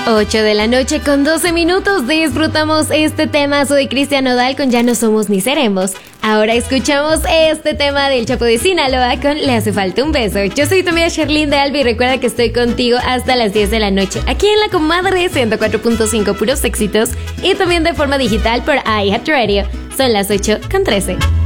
8 de la noche con 12 minutos. Disfrutamos este tema. Soy Cristian Nodal con Ya no somos ni seremos. Ahora escuchamos este tema del Chapo de Sinaloa con Le hace falta un beso. Yo soy tu amiga Sherlyn de Albi y recuerda que estoy contigo hasta las 10 de la noche aquí en La Comadre 104.5 puros éxitos y también de forma digital por iHeartRadio. Son las 8:13.